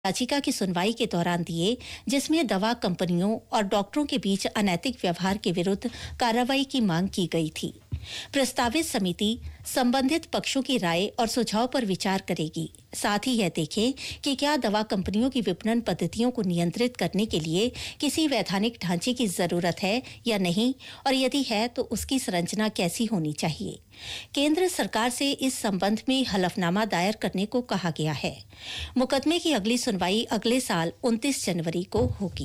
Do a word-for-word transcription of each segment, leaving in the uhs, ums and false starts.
याचिका की सुनवाई के दौरान दिए, जिसमें दवा कंपनियों और डॉक्टरों के बीच अनैतिक व्यवहार के विरुद्ध कार्रवाई की मांग की गई थी। प्रस्तावित समिति संबंधित पक्षों की राय और सुझाव पर विचार करेगी। साथ ही यह देखें कि क्या दवा कंपनियों की विपणन पद्धतियों को नियंत्रित करने के लिए किसी वैधानिक ढांचे की जरूरत है या नहीं, और यदि है तो उसकी संरचना कैसी होनी चाहिए। केंद्र सरकार से इस संबंध में हलफनामा दायर करने को कहा गया है। मुकदमे की अगली सुनवाई अगले साल उनतीस जनवरी को होगी।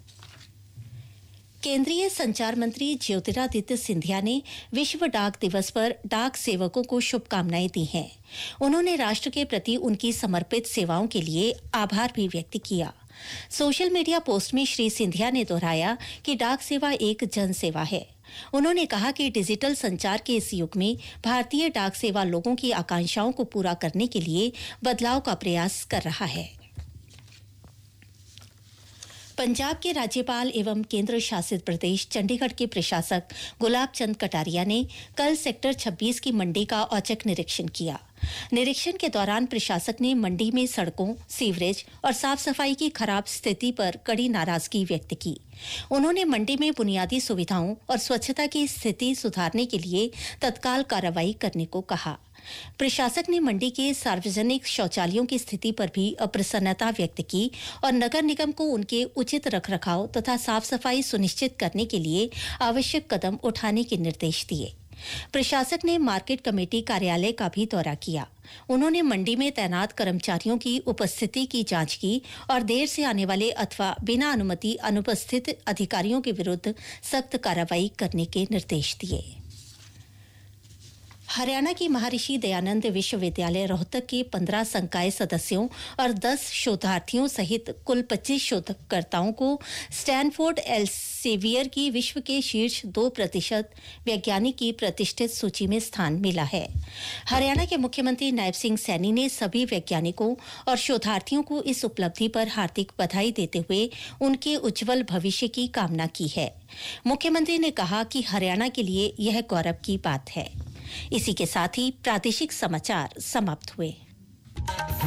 केंद्रीय संचार मंत्री ज्योतिरादित्य सिंधिया ने विश्व डाक दिवस पर डाक सेवकों को शुभकामनाएं दी हैं। उन्होंने राष्ट्र के प्रति उनकी समर्पित सेवाओं के लिए आभार भी व्यक्त किया। सोशल मीडिया पोस्ट में श्री सिंधिया ने दोहराया कि डाक सेवा एक जन सेवा है। उन्होंने कहा कि डिजिटल संचार के इस युग में भारतीय डाक सेवा लोगों की आकांक्षाओं को पूरा करने के लिए बदलाव का प्रयास कर रहा है। पंजाब के राज्यपाल एवं केंद्र शासित प्रदेश चंडीगढ़ के प्रशासक गुलाब चंद कटारिया ने कल सेक्टर छब्बीस की मंडी का औचक निरीक्षण किया। निरीक्षण के दौरान प्रशासक ने मंडी में सड़कों, सीवरेज और साफ सफाई की खराब स्थिति पर कड़ी नाराजगी व्यक्त की। उन्होंने मंडी में बुनियादी सुविधाओं और स्वच्छता की स्थिति सुधारने के लिए तत्काल कार्रवाई करने को कहा। प्रशासक ने मंडी के सार्वजनिक शौचालयों की स्थिति पर भी अप्रसन्नता व्यक्त की और नगर निगम को उनके उचित रखरखाव तथा साफ सफाई सुनिश्चित करने के लिए आवश्यक कदम उठाने के निर्देश दिए। प्रशासक ने मार्केट कमेटी कार्यालय का भी दौरा किया। उन्होंने मंडी में तैनात कर्मचारियों की उपस्थिति की जांच की और देर से आने वाले अथवा बिना अनुमति अनुपस्थित अधिकारियों के विरुद्ध सख्त कार्रवाई करने के निर्देश दिए। हरियाणा की महर्षि दयानंद विश्वविद्यालय रोहतक के पंद्रह संकाय सदस्यों और दस शोधार्थियों सहित कुल पच्चीस शोधकर्ताओं को स्टैनफोर्ड एल्सेवियर की विश्व के शीर्ष दो प्रतिशत वैज्ञानिक की प्रतिष्ठित सूची में स्थान मिला है। हरियाणा के मुख्यमंत्री नायब सिंह सैनी ने सभी वैज्ञानिकों और शोधार्थियों को इस उपलब्धि पर हार्दिक बधाई देते हुए उनके उज्जवल भविष्य की कामना की है। मुख्यमंत्री ने कहा कि हरियाणा के लिए यह गौरव की बात है। इसी के साथ ही प्रादेशिक समाचार समाप्त हुए।